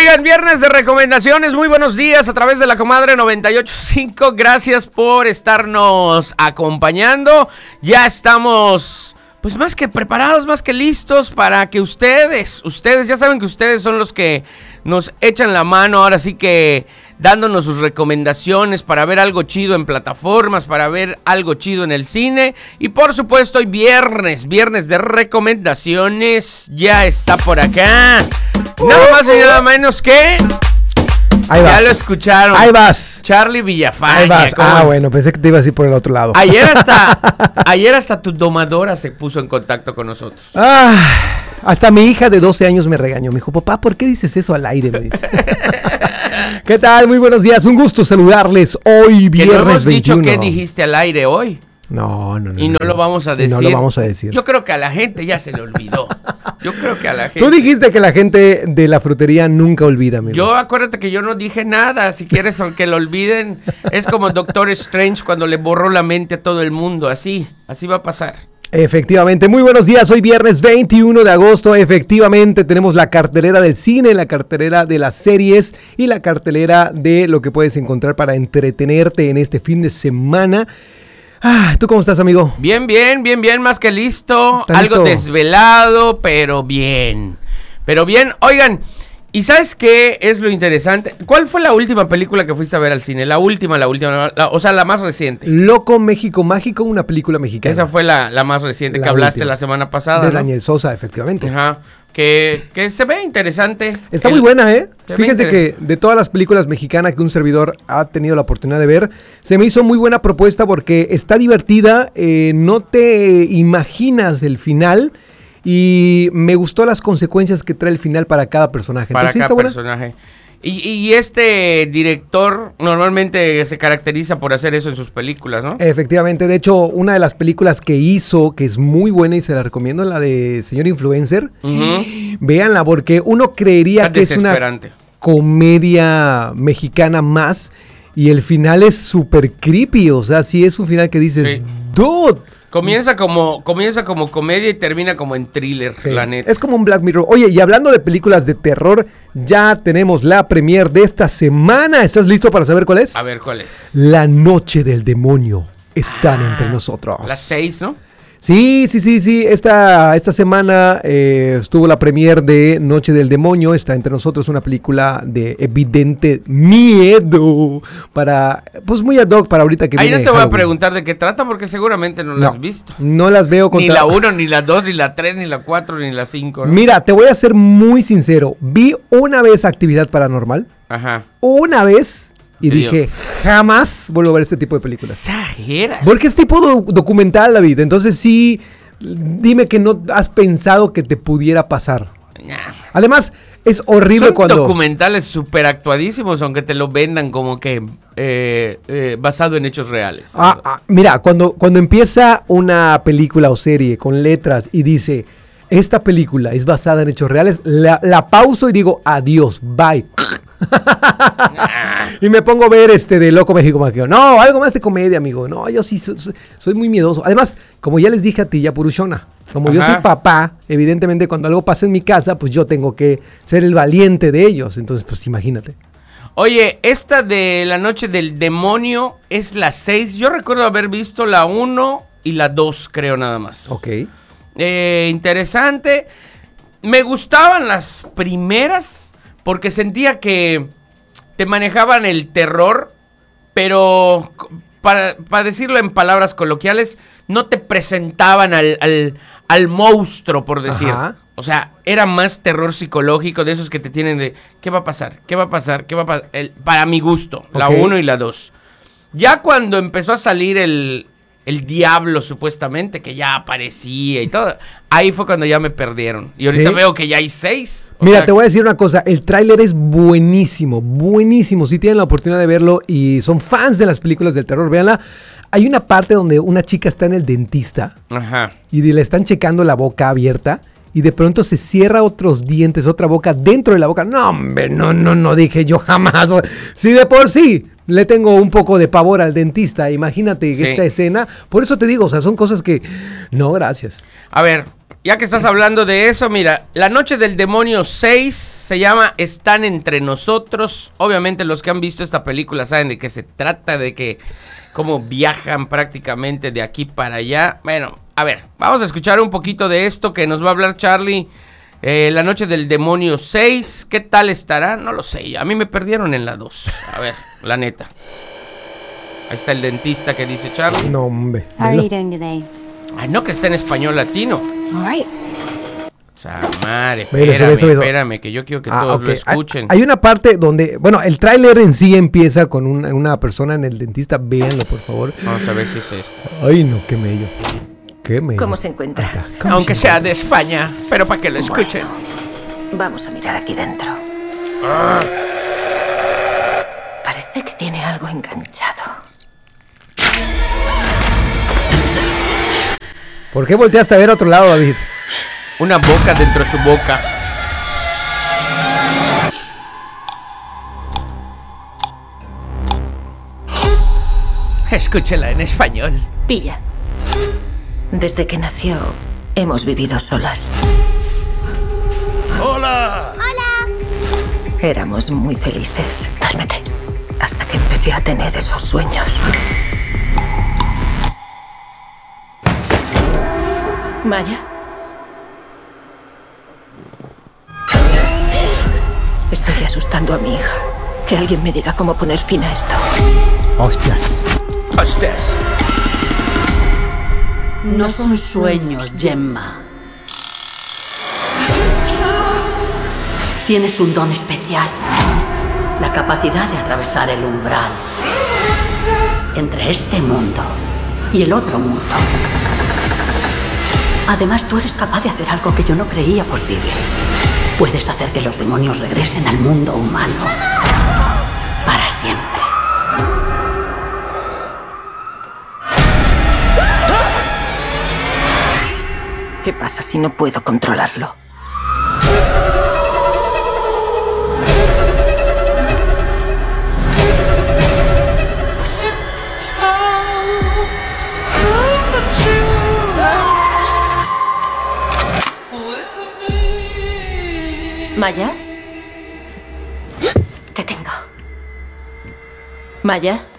Oigan, viernes de recomendaciones, muy buenos días a través de la Comadre 98.5, gracias por estarnos acompañando, ya estamos pues más que preparados, más que listos para que ustedes ya saben que ustedes son los que nos echan la mano, ahora sí que dándonos sus recomendaciones para ver algo chido en plataformas, para ver algo chido en el cine. Y por supuesto hoy viernes de recomendaciones, ya está por acá. Nada más y nada menos que... Ahí vas. Ya lo escucharon. Ahí vas. Charlie Villafaña. Ahí vas. Bueno, pensé que te ibas a ir por el otro lado. Ayer hasta tu domadora se puso en contacto con nosotros. Hasta mi hija de 12 años me regañó. Me dijo, papá, ¿por qué dices eso al aire? Me dice. ¿Qué tal? Muy buenos días. Un gusto saludarles hoy viernes 21. Que no hemos dicho qué dijiste al aire hoy. No. Y no lo vamos a decir. No lo vamos a decir. Yo creo que a la gente ya se le olvidó. Yo creo que a la gente... Tú dijiste que la gente de la frutería nunca olvida, amigo. Yo acuérdate que yo no dije nada. Si quieres que lo olviden, es como Doctor Strange cuando le borró la mente a todo el mundo. Así va a pasar. Efectivamente, muy buenos días, hoy viernes 21 de agosto, efectivamente tenemos la cartelera del cine, la cartelera de las series y la cartelera de lo que puedes encontrar para entretenerte en este fin de semana. ¿Tú cómo estás, amigo? Bien, más que listo, algo listo? Desvelado, pero bien, oigan, ¿y sabes qué es lo interesante? ¿Cuál fue la última película que fuiste a ver al cine? La última, o sea, la más reciente. Loco México Mágico, una película mexicana. Esa fue la más reciente que hablaste última. La semana pasada, de ¿no? Daniel Sosa, efectivamente. Ajá, que se ve interesante. Está muy buena, Fíjense que de todas las películas mexicanas que un servidor ha tenido la oportunidad de ver, se me hizo muy buena propuesta porque está divertida, no te imaginas el final. Y me gustó las consecuencias que trae el final para cada personaje. Para Entonces, cada personaje. Y este director normalmente se caracteriza por hacer eso en sus películas, ¿no? Efectivamente, de hecho, una de las películas que hizo, que es muy buena y se la recomiendo, la de Señor Influencer. Véanla, porque uno creería que es una comedia mexicana más, y el final es súper creepy, o sea, sí es un final que dices, sí. Dude. Comienza como comedia y termina como en thriller, sí, la neta. Es como un Black Mirror. Oye, y hablando de películas de terror, ya tenemos la premier de esta semana. ¿Estás listo para saber cuál es? A ver, ¿cuál es? La Noche del Demonio. Están entre nosotros. Las 6, ¿no? Sí. Esta semana estuvo la premier de Noche del Demonio. Está entre nosotros, una película de evidente miedo. Pues muy ad hoc para ahorita que ahí viene no te voy Halloween. a preguntar de qué trata porque seguramente no la has visto. No las veo ni la 1, ni la 2, ni la 3, ni la 4, ni la 5, ¿no? Mira, te voy a ser muy sincero. Vi una vez Actividad Paranormal. Ajá. Una vez. Y dije, jamás vuelvo a ver este tipo de películas. Exageras. Porque es tipo documental, David. Entonces sí, dime que no has pensado que te pudiera pasar. Nah. Además, es horrible son cuando... documentales súper actuadísimos, aunque te lo vendan como que basado en hechos reales. Mira, cuando empieza una película o serie con letras y dice, esta película es basada en hechos reales, la pauso y digo, adiós, bye. Y me pongo a ver de Loco México Mágico. No, algo más de comedia, amigo. No, yo sí soy muy miedoso. Además, como ya les dije a ti, ya Purushona, como yo soy papá, evidentemente cuando algo pasa en mi casa, pues yo tengo que ser el valiente de ellos. Entonces, pues imagínate. Oye, esta de La Noche del Demonio es la 6. Yo recuerdo haber visto la 1 y la 2, creo, nada más. Ok. Interesante. Me gustaban las primeras porque sentía que te manejaban el terror, pero para decirlo en palabras coloquiales, no te presentaban al monstruo, por decir. Ajá. O sea, era más terror psicológico de esos que te tienen de ¿qué va a pasar? ¿Qué va a pasar? ¿Qué va a pasar? Para mi gusto, la 1 y la 2. Ya cuando empezó a salir el diablo, supuestamente, que ya aparecía y todo, ahí fue cuando ya me perdieron. Y ahorita veo que ya hay 6. Mira, te voy a decir una cosa, el tráiler es buenísimo, buenísimo. Si tienen la oportunidad de verlo y son fans de las películas del terror, véanla. Hay una parte donde una chica está en el dentista. Ajá. Y le están checando la boca abierta y de pronto se cierra otros dientes, otra boca dentro de la boca. No, hombre, no, dije yo jamás. Si de por sí le tengo un poco de pavor al dentista, imagínate esta escena. Por eso te digo, o sea, son cosas que... No, gracias. A ver, ya que estás hablando de eso, mira, La Noche del Demonio 6 se llama Están Entre Nosotros. Obviamente los que han visto esta película saben de qué se trata, de que cómo viajan prácticamente de aquí para allá. Bueno, a ver, vamos a escuchar un poquito de esto que nos va a hablar Charlie. La Noche del Demonio 6, ¿qué tal estará? No lo sé, a mí me perdieron en la 2. A ver, la neta. Ahí está el dentista que dice Charlie. No, hombre. How are you doing today? Ay, no, que está en español latino. All right. Madre, Eso. espérame, que yo quiero que todos ok. lo escuchen. Hay una parte donde, bueno, el tráiler en sí empieza con una persona en el dentista. Véanlo, por favor. Vamos a ver si es esto. Ay, no, qué mello. Qué mello. ¿Cómo se encuentra? Aunque sea de España, pero para que lo escuchen. Bueno, vamos a mirar aquí dentro. Parece que tiene algo enganchado. ¿Por qué volteaste a ver a otro lado, David? Una boca dentro de su boca. Escúchela en español. Pilla. Desde que nació, hemos vivido solas. ¡Hola! Éramos muy felices. Duérmete. Hasta que empecé a tener esos sueños. Maya. Estoy asustando a mi hija. Que alguien me diga cómo poner fin a esto. Hostias. Hostias. No son sueños, Gemma. Tienes un don especial. La capacidad de atravesar el umbral entre este mundo y el otro mundo. Además, tú eres capaz de hacer algo que yo no creía posible. Puedes hacer que los demonios regresen al mundo humano para siempre. ¿Qué pasa si no puedo controlarlo? Maya. Te tengo. Maya.